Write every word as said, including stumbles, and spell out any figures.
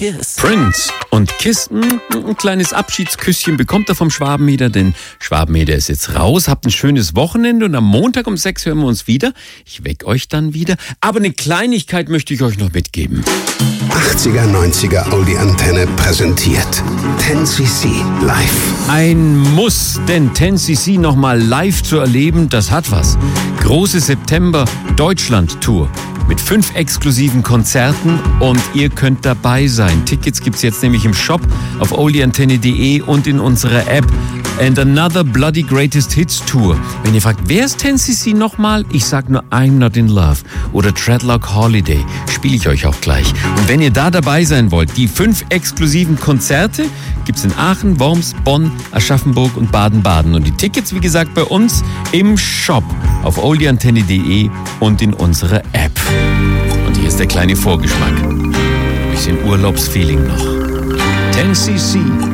Kiss. Prince und Kiss, mh, ein kleines Abschiedsküsschen bekommt er vom Schwabenmeder, denn Schwabenmeder ist jetzt raus. Habt ein schönes Wochenende und am Montag um sechs hören wir uns wieder. Ich weck euch dann wieder. Aber eine Kleinigkeit möchte ich euch noch mitgeben. achtziger, neunziger Oldie Antenne präsentiert ten C C live. Ein Muss, denn ten C C nochmal live zu erleben, das hat was. Große September-Deutschland-Tour mit fünf exklusiven Konzerten und ihr könnt dabei sein. Tickets gibt's jetzt nämlich im Shop auf oldie antenne punkt de und in unserer App. And Another Bloody Greatest Hits Tour. Wenn ihr fragt, wer ist ten C C nochmal? Ich sag nur I'm Not In Love oder Treadlock Holiday. Spiele ich euch auch gleich. Und wenn ihr da dabei sein wollt, die fünf exklusiven Konzerte gibt's in Aachen, Worms, Bonn, Aschaffenburg und Baden-Baden. Und die Tickets, wie gesagt, bei uns im Shop auf oldie antenne punkt de und in unserer App. Und hier ist der kleine Vorgeschmack. Bisschen Urlaubsfeeling noch. ten C C